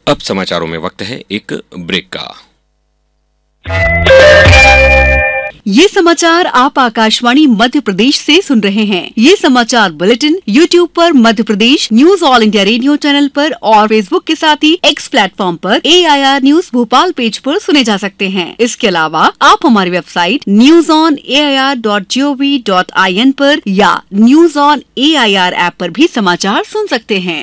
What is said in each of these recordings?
अब समाचारों में वक्त है एक ब्रेक का। ये समाचार आप आकाशवाणी मध्य प्रदेश से सुन रहे हैं। ये समाचार बुलेटिन YouTube पर Madhya Pradesh news all India radio channel पर और Facebook के साथ ही X प्लेटफॉर्म पर AIR न्यूज भोपाल पेज पर सुने जा सकते हैं। इसके अलावा आप हमारी वेबसाइट newsonair.gov.in पर या न्यूज ऑन AIR ऐप पर भी समाचार सुन सकते हैं।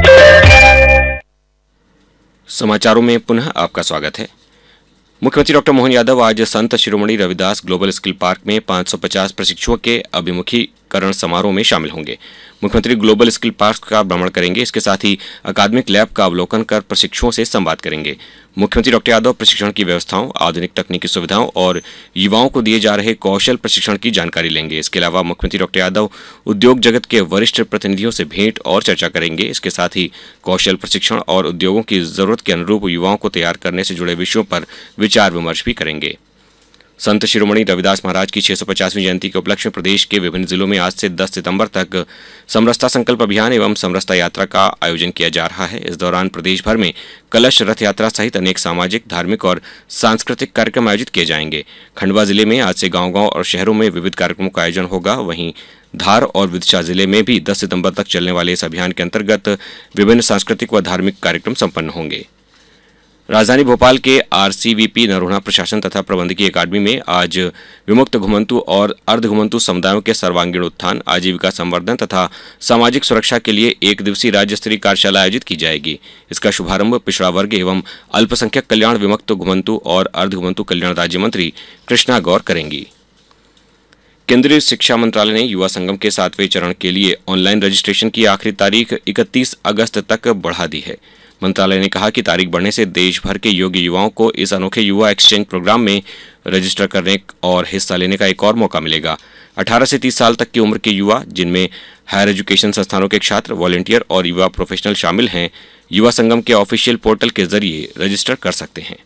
समाचारों में पुनः आपका स्वागत है। मुख्यमंत्री डॉक्टर मोहन यादव आज Sant Shiromani Ravidas global skill park में 550 प्रशिक्षुओं के अभिमुखीकरण समारोह में शामिल होंगे। मुख्यमंत्री ग्लोबल स्किल पार्क का भ्रमण करेंगे। इसके साथ ही अकादमिक लैब का अवलोकन कर प्रशिक्षुओं से संवाद करेंगे। मुख्यमंत्री डॉक्टर यादव प्रशिक्षण की व्यवस्थाओं, आधुनिक तकनीकी सुविधाओं और युवाओं को दिए जा रहे कौशल प्रशिक्षण की जानकारी लेंगे। इसके अलावा मुख्यमंत्री डॉक्टर यादव उद्योग जगत के वरिष्ठ प्रतिनिधियों से भेंट और चर्चा करेंगे। इसके साथ ही कौशल प्रशिक्षण और उद्योगों की जरूरत के अनुरूप युवाओं को तैयार करने से जुड़े विषयों पर विचार विमर्श भी करेंगे। संत शिरोमणि रविदास महाराज की 650वीं जयंती के उपलक्ष्य में प्रदेश के विभिन्न जिलों में आज से 10 सितंबर तक समरसता संकल्प अभियान एवं समरसता यात्रा का आयोजन किया जा रहा है। इस दौरान प्रदेश भर में कलश रथ यात्रा सहित अनेक सामाजिक, धार्मिक और सांस्कृतिक कार्यक्रम आयोजित किए जाएंगे। खंडवा जिले में आज से गांव-गांव और शहरों में विविध कार्यक्रमों का आयोजन होगा। वहीं धार और विदिशा जिले में भी 10 सितंबर तक चलने वाले इस अभियान के अंतर्गत विभिन्न सांस्कृतिक व धार्मिक कार्यक्रम संपन्न होंगे। राजधानी भोपाल के RCVP नरोहा प्रशासन तथा प्रबंधकीय अकादमी में आज विमुक्त घुमंतु और अर्ध घुमंतु समुदायों के सर्वांगीण उत्थान, आजीविका संवर्धन तथा सामाजिक सुरक्षा के लिए एक दिवसीय राज्य स्तरीय कार्यशाला आयोजित की जाएगी। इसका शुभारंभ पिछड़ा वर्ग एवं अल्पसंख्यक कल्याण, विमुक्त घुमंतु और अर्ध घुमंतु कल्याण राज्य मंत्री कृष्णा गौर करेंगी। केंद्रीय शिक्षा मंत्रालय ने युवा संगम के 7वें चरण के लिए ऑनलाइन रजिस्ट्रेशन की आखिरी तारीख 31 अगस्त तक बढ़ा दी है। मंत्रालय ने कहा कि तारीख बढ़ने से देश भर के योग्य युवाओं को इस अनोखे युवा एक्सचेंज प्रोग्राम में रजिस्टर करने और हिस्सा लेने का एक और मौका मिलेगा। 18 से 30 साल तक की उम्र के युवा, जिनमें हायर एजुकेशन संस्थानों के छात्र, वॉलंटियर और युवा प्रोफेशनल शामिल हैं, युवा संगम के ऑफिशियल पोर्टल के जरिए रजिस्टर कर सकते हैं।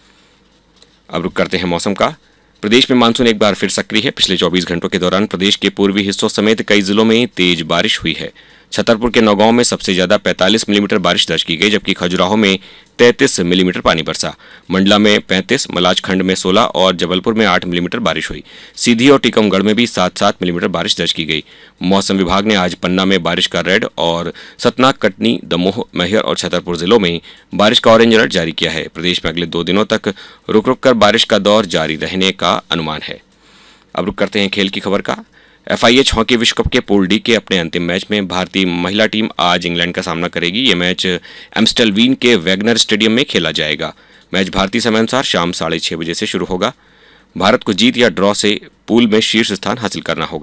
अब रुक करते हैं मौसम का। प्रदेश में मानसून एक बार फिर सक्रिय है। पिछले 24 घंटों के दौरान प्रदेश के पूर्वी हिस्सों समेत कई जिलों में तेज बारिश हुई है। छतरपुर के नौगांव में सबसे ज्यादा 45 मिलीमीटर बारिश दर्ज की गई, जबकि खजुराहो में 33 मिलीमीटर पानी बरसा। मंडला में 35, मलाजखंड में 16 और जबलपुर में 8 मिलीमीटर बारिश हुई। सीधी और टीकमगढ़ में भी 7-7 मिलीमीटर बारिश दर्ज की गई। मौसम विभाग ने आज पन्ना में बारिश का रेड और सतना, कटनी, दमोह, मैहर और छतरपुर जिलों में बारिश का ऑरेंज अलर्ट जारी किया है। प्रदेश में अगले 2 दिनों तक रुक रुक कर बारिश का दौर जारी रहने का अनुमान है। अब रुक करते हैं खेल की खबर का। FIH हॉकी विश्व कप के पूल डी के अपने अंतिम मैच में भारतीय महिला टीम आज इंग्लैंड का सामना करेगी। ये मैच एम्स्टेलवीन के वैगनर स्टेडियम में खेला जाएगा। मैच भारतीय समय अनुसार शाम 6:30 बजे से शुरू होगा। भारत को जीत या ड्रॉ से पूल में शीर्ष स्थान हासिल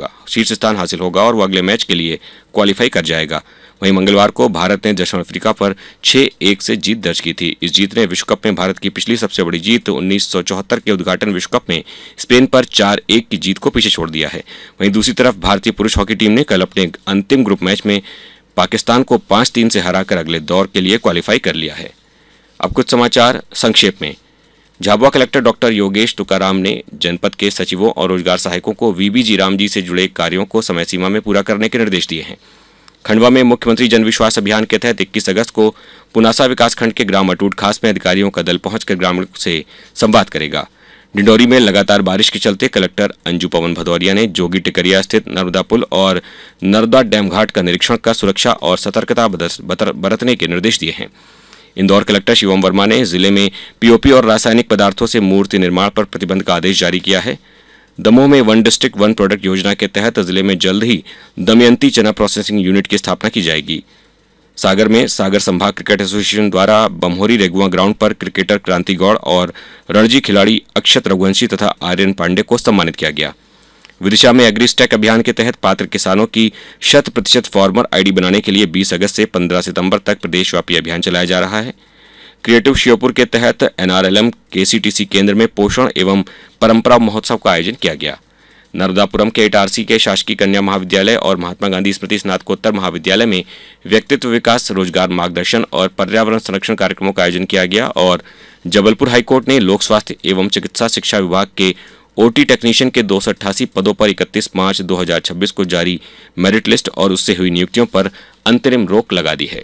होगा और वो अगले मैच के लिए क्वालिफाई कर जाएगा। वहीं मंगलवार को भारत ने दक्षिण अफ्रीका पर 6-1 से जीत दर्ज की थी। इस जीत ने विश्व कप में भारत की पिछली सबसे बड़ी जीत 1974 के उद्घाटन विश्व कप में स्पेन पर 4-1 की जीत को पीछे छोड़ दिया है। वहीं दूसरी तरफ भारतीय पुरुष हॉकी टीम ने कल अपने अंतिम ग्रुप मैच में पाकिस्तान को 5-3 से हराकर अगले दौर के लिए क्वालिफाई कर लिया है। अब कुछ समाचार संक्षेप में। झाबुआ कलेक्टर डॉक्टर योगेश तुकाराम ने जनपद के सचिवों और रोजगार सहायकों को VBG राम जी से जुड़े कार्यों को समय सीमा में पूरा करने के निर्देश दिए हैं। खंडवा में मुख्यमंत्री जन विश्वास अभियान के तहत 21 अगस्त को पुनासा विकासखंड के ग्राम अटूट खास में अधिकारियों का दल पहुंचकर ग्रामीणों से संवाद करेगा। डिंडौरी में लगातार बारिश के चलते कलेक्टर अंजू पवन भदौरिया ने जोगी टिकरिया स्थित नर्मदा पुल और नर्मदा डैम घाट का निरीक्षण कर सुरक्षा और सतर्कता बरतने के निर्देश दिए हैं। इंदौर कलेक्टर शिवम वर्मा ने जिले में POP और रासायनिक पदार्थों से मूर्ति निर्माण पर प्रतिबंध का आदेश जारी किया है। दमोह में 1 डिस्ट्रिक्ट 1 प्रोडक्ट योजना के तहत जिले में जल्द ही दमयंती चना प्रोसेसिंग यूनिट की स्थापना की जाएगी। सागर में सागर संभाग क्रिकेट एसोसिएशन द्वारा बमहोरी रेगुआ ग्राउंड पर क्रिकेटर क्रांति गौड़ और रणजी खिलाड़ी अक्षत रघुवंशी तथा आर्यन पांडे को सम्मानित किया गया। विदिशा में एग्रीस्टैक अभियान के तहत पात्र किसानों की 100% फार्मर ID बनाने के लिए 20 अगस्त से 15 सितंबर तक प्रदेशव्यापी अभियान चलाया जा रहा है। क्रिएटिव श्योपुर के तहत NRLM KCTC केंद्र में पोषण एवं परंपरा महोत्सव का आयोजन किया गया। नर्मदापुरम के इटारसी के शासकीय कन्या महाविद्यालय और महात्मा गांधी स्मृति स्नातकोत्तर महाविद्यालय में व्यक्तित्व विकास, रोजगार मार्गदर्शन और पर्यावरण संरक्षण कार्यक्रमों का आयोजन किया गया। और जबलपुर हाईकोर्ट ने लोक स्वास्थ्य एवं चिकित्सा शिक्षा विभाग के OT टेक्नीशियन के 288 पदों पर 31 मार्च 2026 को जारी मेरिट लिस्ट और उससे हुई नियुक्तियों पर अंतरिम रोक लगा दी है।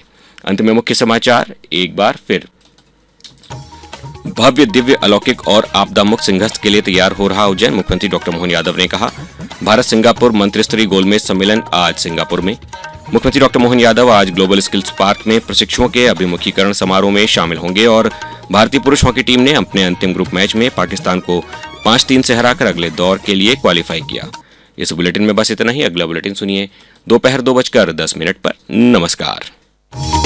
अंत में मुख्य समाचार एक बार फिर। भव्य, दिव्य, अलौकिक और आपदा मुक्त सिंहस्थ के लिए तैयार हो रहा उज्जैन। मुख्यमंत्री डॉक्टर मोहन यादव ने कहा। भारत सिंगापुर मंत्रिस्तरीय गोलमेज सम्मेलन आज सिंगापुर में। मुख्यमंत्री डॉक्टर मोहन यादव आज ग्लोबल स्किल्स पार्क में प्रशिक्षुओं के अभिमुखीकरण समारोह में शामिल होंगे और भारतीय पुरुष हॉकी टीम ने अपने अंतिम ग्रुप मैच में पाकिस्तान को 5-3 से हराकर अगले दौर के लिए क्वालिफाई किया। इस बुलेटिन में बस इतना ही। अगला बुलेटिन सुनिए दोपहर 2:10 पर। नमस्कार।